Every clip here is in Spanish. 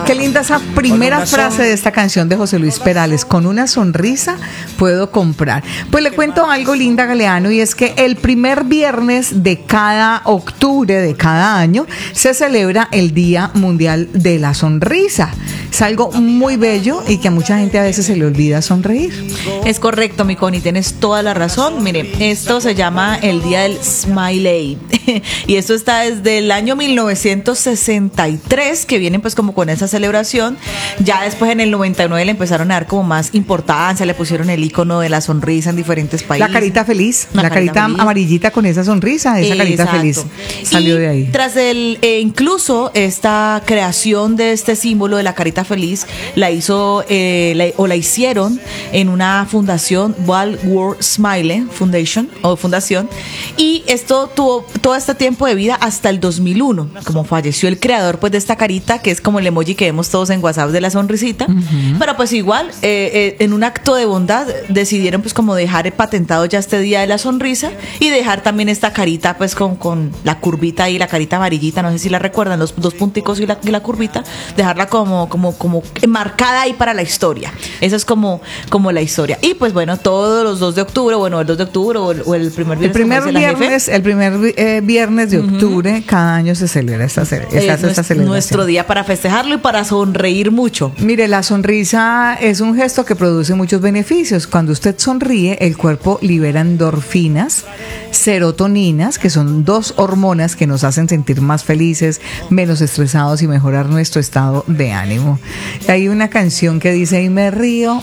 Qué linda esa primera frase de esta canción de José Luis Perales. Con una sonrisa puedo comprar. Pues le cuento algo, Linda Galeano, y es que el primer viernes de cada octubre de cada año se celebra el Día Mundial de la Sonrisa. Es algo muy bello y que a mucha gente a veces se le olvida sonreír. Es correcto, mi Connie, tienes toda la razón. Mire, esto se llama el Día del Smiley y esto está desde el año 1963 que vienen pues como con esa celebración. Ya después en el 99 le empezaron a dar como más importancia, le pusieron el icono de la sonrisa en diferentes países. La carita feliz, la carita feliz, amarillita con esa sonrisa, esa carita feliz salió de ahí. Tras incluso esta creación de este símbolo de la carita feliz la hizo la hicieron en una fundación, Walt World Smile Foundation o fundación, y esto tuvo todo este tiempo de vida hasta el 2001, como falleció el creador pues de esta carita, que es como el emoji que vemos todos en WhatsApp de la sonrisita. Pero pues igual en un acto de bondad decidieron pues como dejar patentado ya este Día de la Sonrisa y dejar también esta carita pues con la curvita y la carita amarillita, no sé si la recuerdan, los dos punticos y la curvita, dejarla como marcada ahí para la historia. Eso es como la historia. Y pues bueno, todos los 2 de octubre, bueno, el 2 de octubre o el primer viernes. El primer viernes de octubre, cada año se celebra esta celebración. Nuestro día para festejarlo y para sonreír mucho. Mire, la sonrisa es un gesto que produce muchos beneficios. Cuando usted sonríe, el cuerpo libera endorfinas, serotoninas, que son 2 hormonas que nos hacen sentir más felices, menos estresados y mejorar nuestro estado de ánimo. Hay una canción que dice: y me río,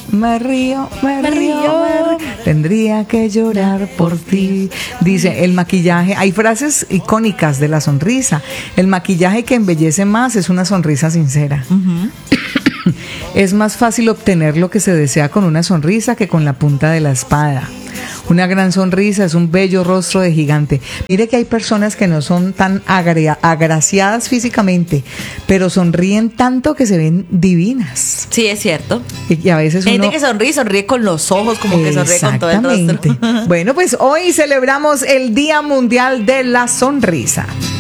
tendría que llorar por ti. Dice, el maquillaje, hay frases icónicas de la sonrisa. El maquillaje que embellece más es una sonrisa sincera. Es más fácil obtener lo que se desea con una sonrisa que con la punta de la espada. Una gran sonrisa es un bello rostro de gigante. Mire que hay personas que no son tan agraciadas físicamente, pero sonríen tanto que se ven divinas. Sí, es cierto. Y a veces hay gente que sonríe con los ojos, como que sonríe con todo el rostro. Bueno, pues hoy celebramos el Día Mundial de la Sonrisa.